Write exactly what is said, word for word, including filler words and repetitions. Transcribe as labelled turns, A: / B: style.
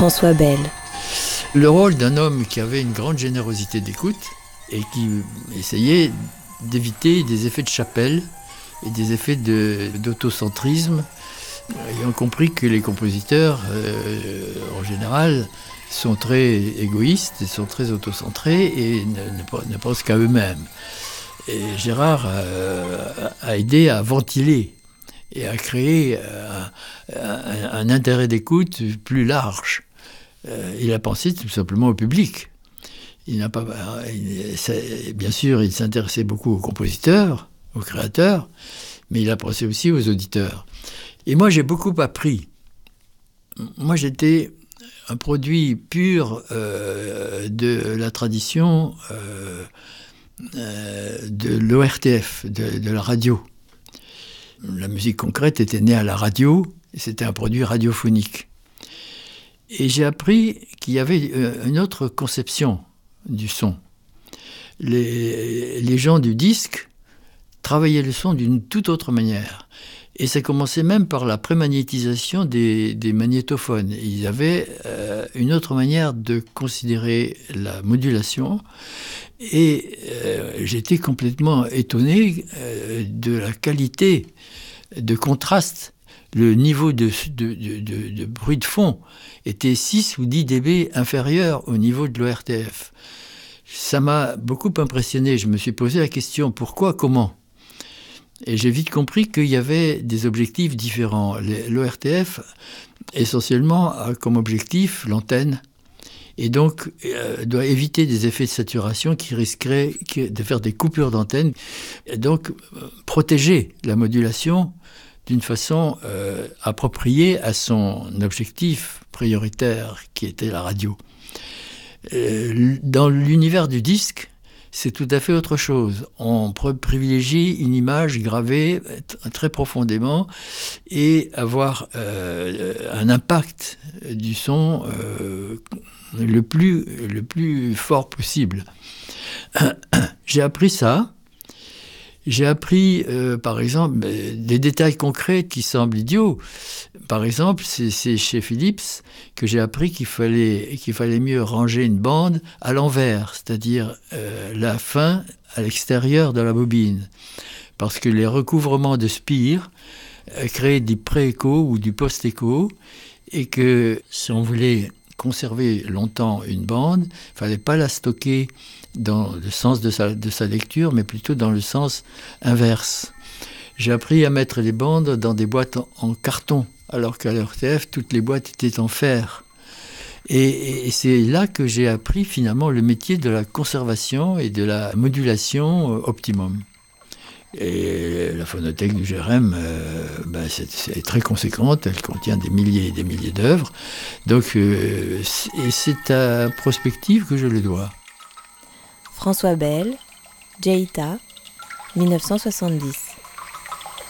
A: François Bell.
B: Le rôle d'un homme qui avait une grande générosité d'écoute et qui essayait d'éviter des effets de chapelle et des effets de, d'autocentrisme, ayant compris que les compositeurs, euh, en général, sont très égoïstes et sont très autocentrés et ne, ne, ne pensent qu'à eux-mêmes. Et Gérard euh, a aidé à ventiler et à créer un, un, un intérêt d'écoute plus large. Euh, il a pensé tout simplement au public. Il n'a pas, il, bien sûr, il s'intéressait beaucoup aux compositeurs, aux créateurs, mais il a pensé aussi aux auditeurs. Et moi, j'ai beaucoup appris. Moi, j'étais un produit pur euh, de la tradition euh, euh, de l'O R T F, de, de la radio. La musique concrète était née à la radio, et c'était un produit radiophonique. Et j'ai appris qu'il y avait une autre conception du son. Les, les gens du disque travaillaient le son d'une toute autre manière. Et ça commençait même par la prémagnétisation des, des magnétophones. Ils avaient euh, une autre manière de considérer la modulation. Et euh, j'étais complètement étonné euh, de la qualité de contraste. Le niveau de, de, de, de, de bruit de fond était six ou dix décibels inférieur au niveau de l'O R T F. Ça m'a beaucoup impressionné. Je me suis posé la question, pourquoi, comment ? Et j'ai vite compris qu'il y avait des objectifs différents. L'O R T F, essentiellement, a comme objectif l'antenne. Et donc, euh, doit éviter des effets de saturation qui risqueraient de faire des coupures d'antenne. Et donc, euh, protéger la modulation d'une façon euh, appropriée à son objectif prioritaire, qui était la radio. Euh, dans l'univers du disque, c'est tout à fait autre chose. On privilégie une image gravée très profondément et avoir euh, un impact du son euh, le plus, le plus fort possible. J'ai appris ça. J'ai appris, euh, par exemple, des détails concrets qui semblent idiots. Par exemple, c'est, c'est chez Philips que j'ai appris qu'il fallait, qu'il fallait mieux ranger une bande à l'envers, c'est-à-dire euh, la fin à l'extérieur de la bobine. Parce que les recouvrements de spire euh, créaient du pré-écho ou du post-écho, et que si on voulait conserver longtemps une bande, il ne fallait pas la stocker dans le sens de sa, de sa lecture, mais plutôt dans le sens inverse. J'ai appris à mettre les bandes dans des boîtes en, en carton, alors qu'à l'O R T F, toutes les boîtes étaient en fer. Et, et c'est là que j'ai appris finalement le métier de la conservation et de la modulation euh, optimum. Et la phonothèque du G R M, euh, ben c'est, c'est très conséquente, elle contient des milliers et des milliers d'œuvres. Donc, euh, c'est, et c'est à Prospective que je le dois.
A: François Bell, Djeïta, dix-neuf cent soixante-dix.